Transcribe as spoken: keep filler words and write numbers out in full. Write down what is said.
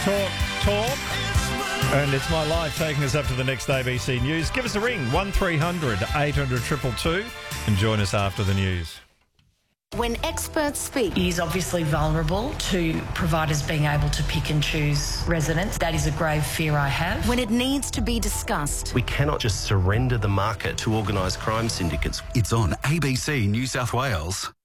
Talk, talk. And it's my life taking us up to the next A B C News. Give us a ring, one three hundred eight hundred two two two, and join us after the news. When experts speak, He is obviously vulnerable to providers being able to pick and choose residents. That is a grave fear I have. when it needs to be discussed, We cannot just surrender the market to organised crime syndicates. It's on A B C New South Wales.